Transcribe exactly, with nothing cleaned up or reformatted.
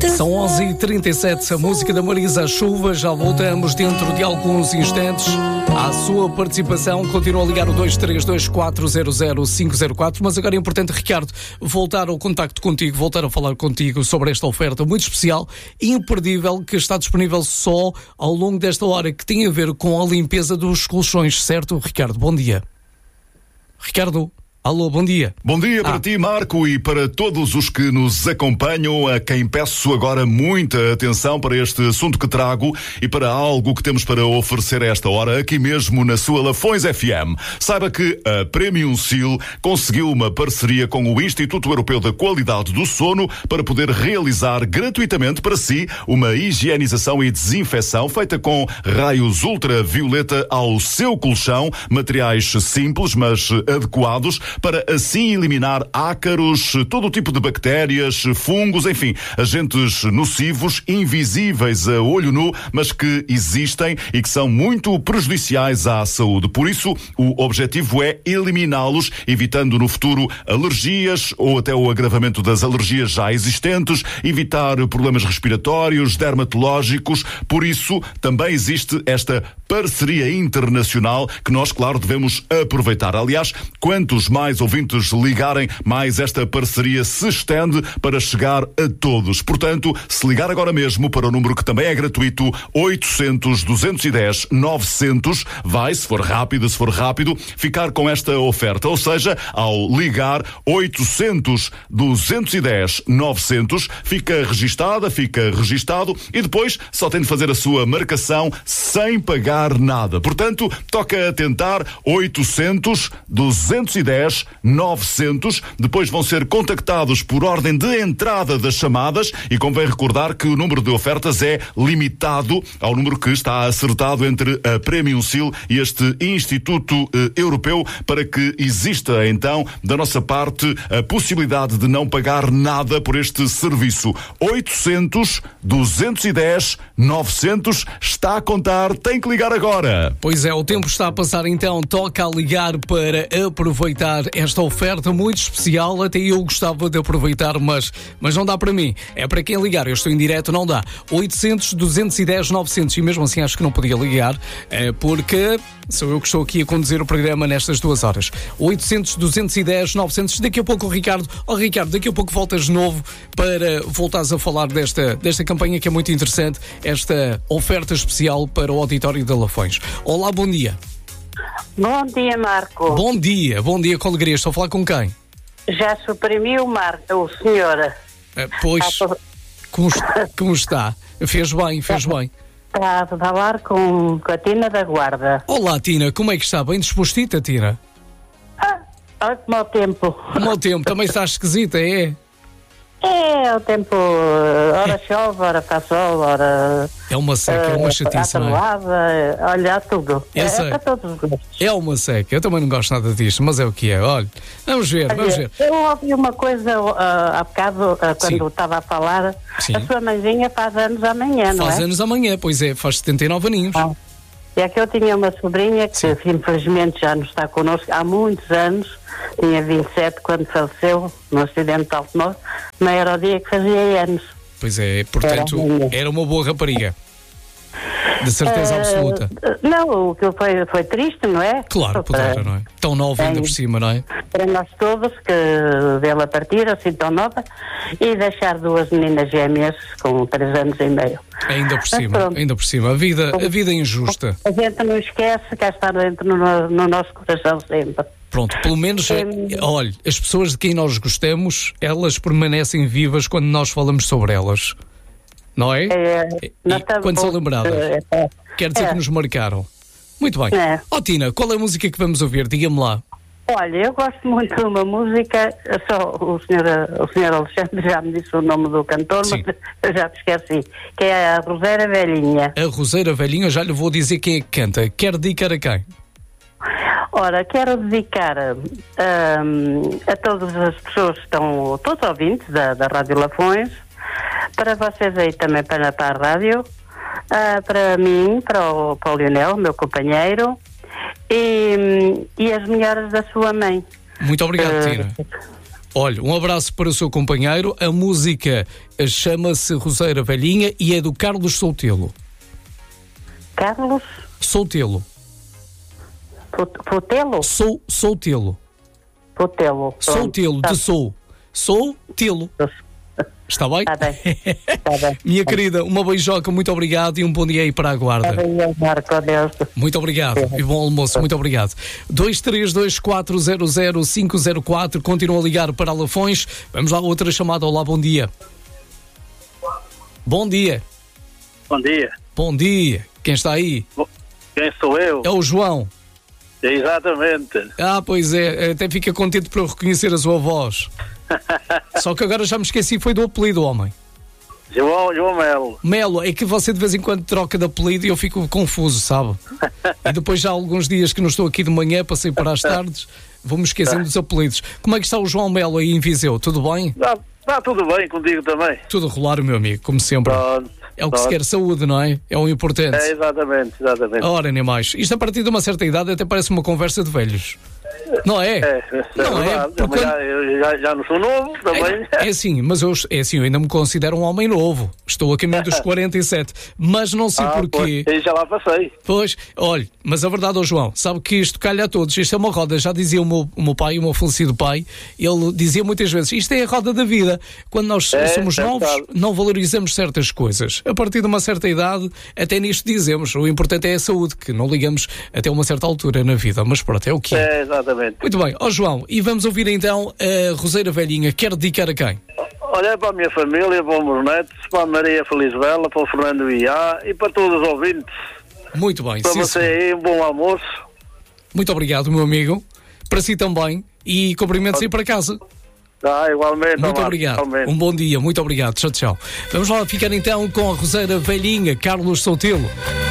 São onze e trinta e sete, a música da Marisa, a chuva. Já voltamos dentro de alguns instantes à sua participação. Continua a ligar o dois três dois quatro zero zero cinco zero quatro. Mas agora é importante, Ricardo, voltar ao contacto contigo, voltar a falar contigo sobre esta oferta muito especial e imperdível que está disponível só ao longo desta hora, que tem a ver com a limpeza dos colchões, certo, Ricardo? Bom dia. Ricardo? Alô, bom dia. Bom dia para ah. ti, Marco, e para todos os que nos acompanham, a quem peço agora muita atenção para este assunto que trago e para algo que temos para oferecer a esta hora aqui mesmo na sua Lafões F M. Saiba que a Premium Seal conseguiu uma parceria com o Instituto Europeu da Qualidade do Sono para poder realizar gratuitamente para si uma higienização e desinfecção feita com raios ultravioleta ao seu colchão, materiais simples mas adequados, para assim eliminar ácaros, todo o tipo de bactérias, fungos, enfim, agentes nocivos, invisíveis a olho nu, mas que existem e que são muito prejudiciais à saúde. Por isso, o objetivo é eliminá-los, evitando no futuro alergias ou até o agravamento das alergias já existentes, evitar problemas respiratórios, dermatológicos. Por isso, também existe esta parceria internacional que nós, claro, devemos aproveitar. Aliás, quantos mais mais ouvintes ligarem, mais esta parceria se estende para chegar a todos. Portanto, se ligar agora mesmo para o número que também é gratuito, oitocentos, duzentos e dez, novecentos, vai, se for rápido, se for rápido, ficar com esta oferta. Ou seja, ao ligar oitocentos, duzentos e dez, novecentos, fica registada, fica registado e depois só tem de fazer a sua marcação sem pagar nada. Portanto, toca a tentar oitocentos, duzentos e dez, novecentos, depois vão ser contactados por ordem de entrada das chamadas e convém recordar que o número de ofertas é limitado ao número que está acertado entre a Premium Seal e este Instituto eh, Europeu, para que exista então da nossa parte a possibilidade de não pagar nada por este serviço. oitocentos, duzentos e dez, novecentos, está a contar, tem que ligar agora. Pois é, o tempo está a passar, então toca a ligar para aproveitar esta oferta muito especial. Até eu gostava de aproveitar, mas, mas não dá para mim. É para quem ligar, eu estou em direto, não dá. oitocentos, duzentos e dez, novecentos, e mesmo assim acho que não podia ligar, é porque sou eu que estou aqui a conduzir o programa nestas duas horas. oitocentos, duzentos e dez, novecentos. Daqui a pouco o Ricardo, oh Ricardo, daqui a pouco voltas de novo para voltares a falar desta, desta campanha que é muito interessante, esta oferta especial para o auditório de Lafões. Olá, bom dia. Bom dia, Marco. Bom dia, bom dia, com alegria. Estou a falar com quem? Já suprimiu o Marco, o senhor. É, pois, ah, como, como está? Fez bem, fez bem. Está a falar com, com a Tina da Guarda. Olá, Tina, como é que está? Bem dispostita, Tina? Ah, olha como é o tempo. Como é o tempo? Também está esquisita, é? É, o tempo, ora chove, ora faz sol, ora... É uma seca, é uma chatice, não é? Olha, tudo. Eu é, sei. é para todos os gostos. É uma seca, eu também não gosto nada disto, mas é o que é, olha. Vamos ver, olha, vamos ver. Eu ouvi uma coisa uh, há bocado, uh, quando Sim. estava a falar. Sim. A sua mãezinha faz anos amanhã, não faz é? Faz anos amanhã, pois é, faz setenta e nove aninhos. Ah. É que eu tinha uma sobrinha que, Sim. infelizmente, já não está connosco há muitos anos. Tinha vinte e sete quando faleceu num acidente de automóvel, mas era o dia que fazia anos. Pois é, portanto, era, era uma boa rapariga. De certeza uh, absoluta. Não, o que foi, foi triste, não é? Claro, pudera, não é? Tão nova ainda por cima, não é? Para nós todos, que dela partir, assim tão nova, e deixar duas meninas gêmeas com três anos e meio. Ainda por cima, ainda por cima. A vida, a vida é injusta. A gente não esquece, cá está dentro no, no nosso coração sempre. Pronto, pelo menos, é, olha, as pessoas de quem nós gostamos, elas permanecem vivas quando nós falamos sobre elas. Não é? é e, quando são lembradas. É, é, Quer dizer é. que nos marcaram. Muito bem. É. Ó, Tina, qual é a música que vamos ouvir? Diga-me lá. Olha, eu gosto muito de uma música, só o senhor, o senhor Alexandre já me disse o nome do cantor, Sim. mas eu já te esqueci, que é a Roseira Velhinha. A Roseira Velhinha, já lhe vou dizer quem é que canta. Quer dedicar a quem? Ora, quero dedicar um, a todas as pessoas que estão, todos ouvintes da, da Rádio Lafões, para vocês aí também, para, para a rádio, uh, para mim, para o, para o Lionel, meu companheiro, e, e as melhoras da sua mãe. Muito obrigado, uh, Tina. Olha, um abraço para o seu companheiro. A música chama-se Roseira Velhinha e é do Carlos Soutelo. Carlos Soutelo. Fotelo? Sou, Soutelo. Fotelo. Soutelo, de sou. Soutelo. Está bem? Está bem. Está bem. Minha querida, uma beijoca, muito obrigado e um bom dia aí para a Guarda. Está bem, Marco, adeus. Muito obrigado e bom almoço, muito obrigado. dois três dois quatro zero zero cinco zero quatro, continua a ligar para Lafões. Vamos lá, outra chamada. Olá, bom dia. Bom dia. Bom dia. Bom dia. Quem está aí? Quem sou eu? É o João. Exatamente. Ah, pois é, até fica contente por eu reconhecer a sua voz. Só que agora já me esqueci, foi do apelido, homem. João, João Melo. Melo, é que você de vez em quando troca de apelido e eu fico confuso, sabe? E depois já há alguns dias que não estou aqui de manhã, passei para as tardes, vou-me esquecendo dos apelidos. Como é que está o João Melo aí em Viseu? Tudo bem? Está, está tudo bem contigo também? Tudo a rolar, meu amigo, como sempre. Pronto, é o que pronto. se quer, saúde, não é? É o importante. É, exatamente, exatamente. Ora, nem mais. Isto a partir de uma certa idade até parece uma conversa de velhos. Não é? É, é Não é? verdade. Porque Já, eu já, já não sou novo também. É, é assim, mas eu, é assim, eu ainda me considero um homem novo. Estou a caminho dos quarenta e sete. Mas não sei Ah, porquê. pois, já lá passei. Pois, olha, mas a verdade, ó João, sabe que isto calha a todos. Isto é uma roda, já dizia o meu, o meu pai, o meu falecido pai, ele dizia muitas vezes, isto é a roda da vida. Quando nós É, somos é novos, verdade. não valorizamos certas coisas. A partir de uma certa idade, até nisto dizemos, o importante é a saúde, que não ligamos até uma certa altura na vida. Mas pronto, é o que é. É, exatamente. Muito bem, ó João, e vamos ouvir então a Roseira Velhinha. Quer dedicar a quem? Olha, para a minha família, para os meus netos, para a Maria Felizbela, para o Fernando Iá e para todos os ouvintes. Muito bem, Para sim, você senhor. aí, um bom almoço. Muito obrigado, meu amigo. Para si também. E cumprimentos aí para casa. Tá, igualmente. Muito Marco, obrigado. igualmente. Um bom dia, muito obrigado. Tchau, tchau. Vamos lá ficar então com a Roseira Velhinha, Carlos Soutelo.